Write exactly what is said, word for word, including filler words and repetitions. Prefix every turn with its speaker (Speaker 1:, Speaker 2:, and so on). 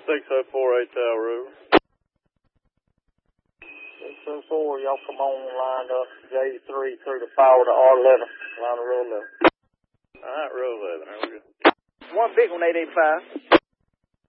Speaker 1: six oh four eight Tower over.
Speaker 2: six oh four, y'all come on line up J three through the power to R eleven. Line of row eleven.
Speaker 1: All right, row eleven. There we go.
Speaker 2: One big one, eight eight five.